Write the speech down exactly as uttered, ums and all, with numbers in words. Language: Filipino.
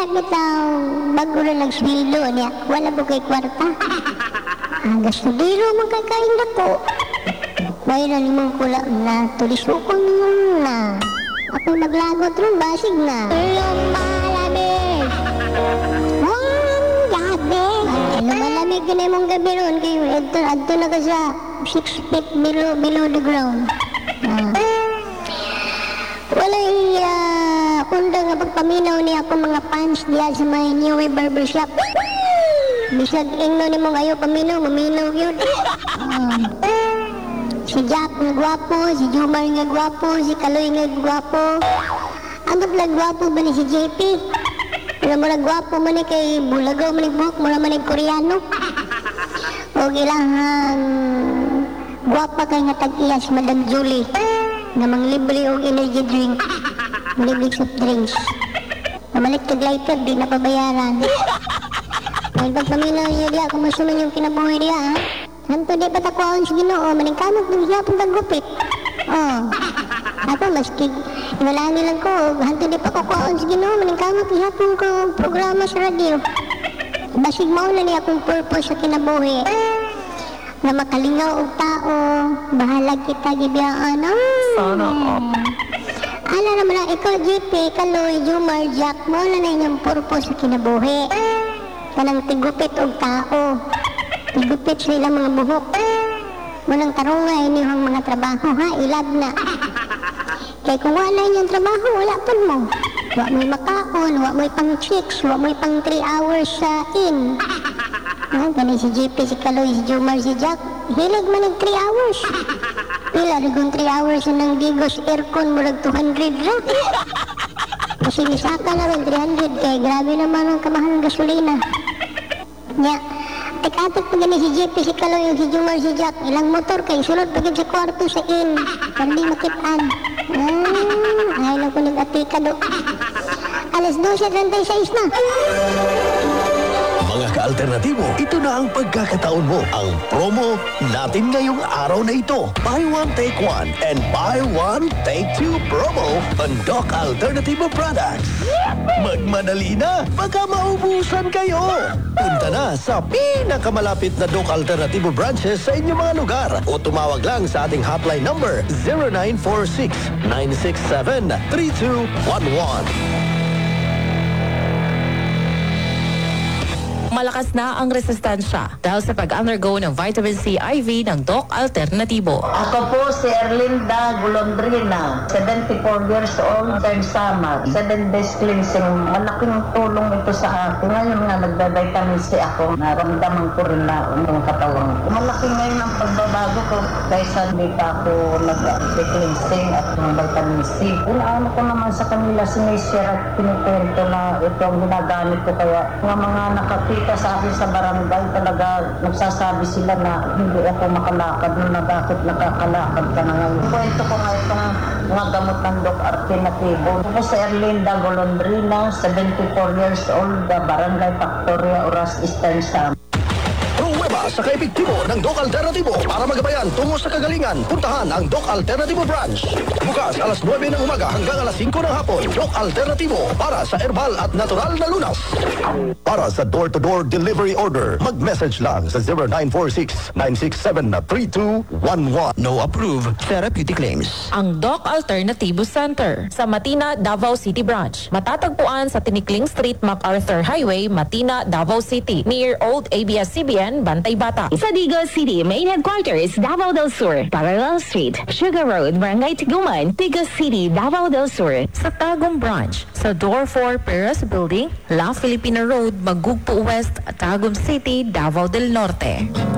Iyad bitaw, bago na nagswildo niya, wala po kay kwarta. Ang gastudero mo kay kain dako. Mayroon mo kula na, tulis ko kung na. Ako maglagot ron, basig na. Lumalamig! Wang gabi! Lumalamig ka na mong gabi ron, kayo ito, ito na ka sa six feet below, below the ground. Ah. Wala iya, kunda nga pagpaminaw niya ako mga fans diya sa may New Way Barbershop. Bisag ingno ni mong ayaw paminaw, maminaw yun. Ah. Si Jack nga gwapo, si Jumar nga gwapo, si Kaloy nga gwapo. Ambot lang gwapo ba ni si J P? Wala mo lang gwapo man ni kay Bulagaw man ni Buhok, mula man ni Koreano. Okay lang ang gwapa kay nga tag-iya si Madam Julie. Nga manglibre og energy drink, manglibre soft drinks. Namalik kag lighter, di napabayaran. Ay pagpaminaw niya diya, kumusta man yung kinabuhi diya ha? Hanto di pa takuan sa Ginoo, maningkamot ng siya pong taggupit. Oh. Ako, maski, imalani lang ko, hanto di pa takuan sa Ginoo, maningkamot ng siya pong programa sa radio. Basig mauna niya akong purpose sa kinabuhi. Na makalingaw og tao, bahalag kita gibiyaan. Sana up. Ala naman lang, ikaw, J P, Kaloy, Jumar, Jack, mauna na inyong purpose sa kinabuhi. Kanang tigupit og tao. Igupit sila mga buhok. Munang tarungay niyong mga trabaho ha, ilab na. Kaya kung wala niyong trabaho, wala pa mo. Wa mo'y makaon, wa mo'y pang chicks, wa mo'y pang three hours sa in. Ah, gani si J P, si Kaloy, si Jomar, si Jack, hilig man ng three hours. Pila, nagong three hours na ng Digos aircon, murag two hundred ra. Kasi nisaka na rin three hundred, kaya grabe naman ang kamahal ng gasolina. Nya, Tek-atek pa gani si J P, si Kaloy, si Jumar, si Jack. Ilang motor kay sunod pagod sa kwarto sa in. Kandi makitaan. Ah, ay lang ko nag-atika do. Alas dose treinta y seis na. Mga ka-alternatibo, ito na ang pagkakataon mo. Ang promo natin ngayong araw na ito. Buy one, take one, and buy one, take two promo on Doc Alternativo products. Magmadali na, baka maubusan kayo. Punta na sa pinakamalapit na Doc Alternativo branches sa inyong mga lugar o tumawag lang sa ating hotline number zero nine four six, nine six seven, three two one one. Malakas na ang resistensya dahil sa pag-undergo ng vitamin C I V ng Doc Alternativo. Ako po si Erlinda Golondrina, seventy-four years old, third summer, seven days cleansing. Malaking tulong ito sa akin. Ngayon nga nagda-vitamin C ako, naramdaman ko rin na yung katawan ko. Malaki ngayon ang pagbabago ko kaysa hindi pa ako nag-cleansing at ng vitamin C. Inaano ko naman sa kanila, sinishare at pinikwento na ito ang ginagamit ko, kaya mga mga nakakita sa akin sa barangay, talaga nagsasabi sila na hindi ako makalakad na bakit nakakalakad ka na ngayon. Kwento ko nga itong mga gamot ng Doc Alternativo. Ako si Erlinda Golondrina, seventy-four years old, barangay Factoria, Oras, Eastern Samar. Pruweba sa kaepektibo ng Doc Alternativo para magabayan tungo sa kagalingan. Puntahan ang Doc Alternativo branch. Bukas alas nuwebe ng umaga hanggang alas singko ng hapon. Doc Alternativo para sa herbal at natural na lunas. Para sa door-to-door delivery order, mag-message lang sa zero nine four six, nine six seven, three two one one. No approved therapeutic claims. Ang Doc Alternativo Center sa Matina, Davao City Branch. Matatagpuan sa Tinikling Street, MacArthur Highway, Matina, Davao City. Near Old A B S C B N, Bantay Bata. Sa Digos City, main headquarters, Davao del Sur, Parallel Street, Sugar Road, Barangay Tiguman, Digos City, Davao del Sur. Sa Tagum Branch, sa Door four Perez Building, La Filipina Road, Magugpo West, Tagum City, Davao del Norte.